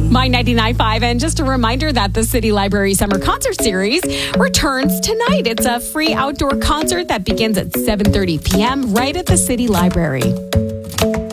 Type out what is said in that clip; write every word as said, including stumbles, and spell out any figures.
My ninety-nine point five, and just a reminder that the City Library Summer Concert Series returns tonight. It's a free outdoor concert that begins at seven thirty p.m. right at the City Library.